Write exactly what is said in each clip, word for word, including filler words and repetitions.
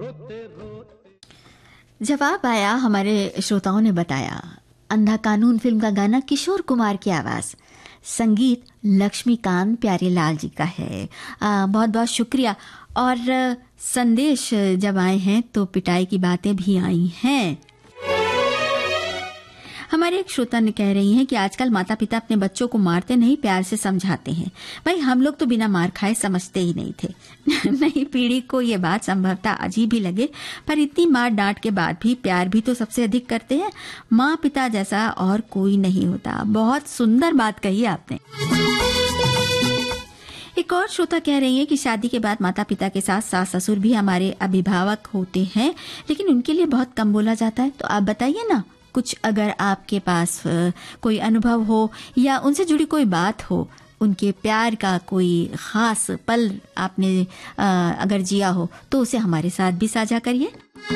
जवाब आया, हमारे श्रोताओं ने बताया। अंधा कानून फिल्म का गाना किशोर कुमार की आवाज़, संगीत लक्ष्मीकांत प्यारेलाल जी का है। आ, बहुत बहुत शुक्रिया। और संदेश जब आए हैं तो पिटाई की बातें भी आई हैं। हमारे एक श्रोता ने कह रही हैं कि आजकल माता पिता अपने बच्चों को मारते नहीं, प्यार से समझाते हैं। भाई हम लोग तो बिना मार खाए समझते ही नहीं थे। नई पीढ़ी को ये बात संभवतः अजीब ही लगे, पर इतनी मार डांट के बाद भी प्यार भी तो सबसे अधिक करते हैं। माँ पिता जैसा और कोई नहीं होता। बहुत सुंदर बात कही आपने। एक और श्रोता कह रही है कि शादी के बाद माता पिता के साथ सास ससुर भी हमारे अभिभावक होते हैं, लेकिन उनके लिए बहुत कम बोला जाता है। तो आप बताइए ना कुछ, अगर आपके पास कोई अनुभव हो या उनसे जुड़ी कोई बात हो, उनके प्यार का कोई खास पल आपने अगर जिया हो तो उसे हमारे साथ भी साझा करिए।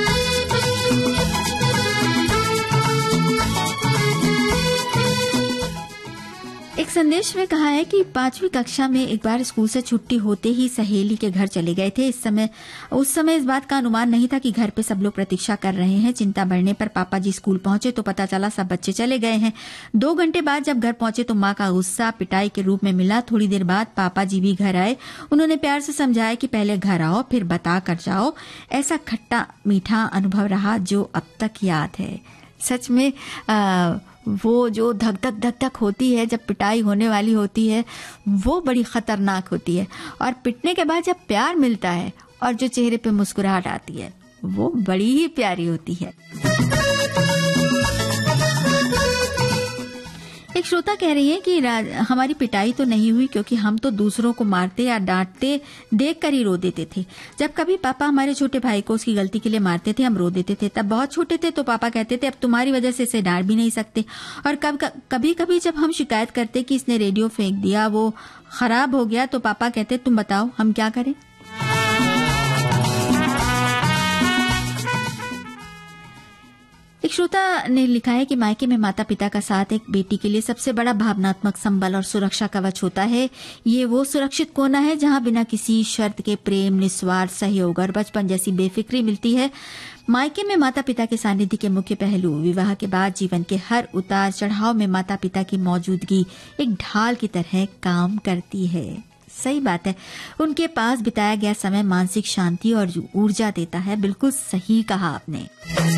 एक संदेश में कहा है कि पांचवी कक्षा में एक बार स्कूल से छुट्टी होते ही सहेली के घर चले गए थे। इस समय उस समय इस बात का अनुमान नहीं था कि घर पे सब लोग प्रतीक्षा कर रहे हैं। चिंता बढ़ने पर पापा जी स्कूल पहुंचे तो पता चला सब बच्चे चले गए हैं। दो घंटे बाद जब घर पहुंचे तो माँ का गुस्सा पिटाई के रूप में मिला। थोड़ी देर बाद पापा जी भी घर आए। उन्होंने प्यार से समझाया कि पहले घर आओ फिर बता कर जाओ। ऐसा खट्टा मीठा अनुभव रहा जो अब तक याद है। सच में आ, वो जो धक धक धक धक होती है जब पिटाई होने वाली होती है, वो बड़ी खतरनाक होती है। और पिटने के बाद जब प्यार मिलता है और जो चेहरे पे मुस्कुराहट आती है, वो बड़ी ही प्यारी होती है। एक श्रोता कह रही है कि हमारी पिटाई तो नहीं हुई, क्योंकि हम तो दूसरों को मारते या डांटते देख कर ही रो देते थे। जब कभी पापा हमारे छोटे भाई को उसकी गलती के लिए मारते थे, हम रो देते थे। तब बहुत छोटे थे तो पापा कहते थे अब तुम्हारी वजह से इसे डांट भी नहीं सकते। और कब कभी कभी जब हम शिकायत करते कि इसने रेडियो फेंक दिया, वो खराब हो गया, तो पापा कहते तुम बताओ हम क्या करें। एक श्रोता ने लिखा है कि मायके में माता पिता का साथ एक बेटी के लिए सबसे बड़ा भावनात्मक संबल और सुरक्षा कवच होता है। ये वो सुरक्षित कोना है जहां बिना किसी शर्त के प्रेम, निस्वार्थ सहयोग और बचपन जैसी बेफिक्री मिलती है। मायके में माता पिता के सानिध्य के मुख्य पहलू, विवाह के बाद जीवन के हर उतार चढ़ाव में माता पिता की मौजूदगी एक ढाल की तरह काम करती है। सही बात है, उनके पास बिताया गया समय मानसिक शांति और ऊर्जा देता है। बिल्कुल सही कहा आपने।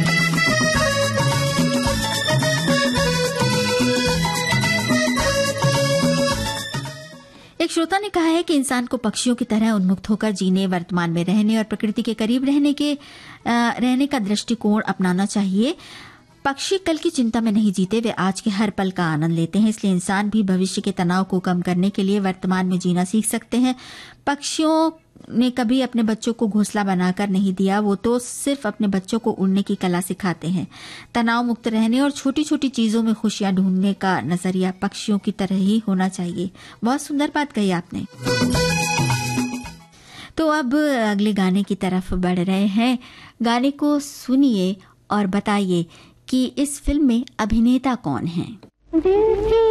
एक श्रोता ने कहा है कि इंसान को पक्षियों की तरह उन्मुक्त होकर जीने, वर्तमान में रहने और प्रकृति के करीब रहने के आ, रहने का दृष्टिकोण अपनाना चाहिए। पक्षी कल की चिंता में नहीं जीते, वे आज के हर पल का आनंद लेते हैं। इसलिए इंसान भी भविष्य के तनाव को कम करने के लिए वर्तमान में जीना सीख सकते हैं। पक्षियों ने कभी अपने बच्चों को घोंसला बनाकर नहीं दिया, वो तो सिर्फ अपने बच्चों को उड़ने की कला सिखाते हैं। तनाव मुक्त रहने और छोटी छोटी चीजों में खुशियां ढूंढने का नजरिया पक्षियों की तरह ही होना चाहिए। बहुत सुंदर बात कही आपने। तो अब अगले गाने की तरफ बढ़ रहे हैं। गाने को सुनिए और बताइए कि इस फिल्म में अभिनेता कौन है।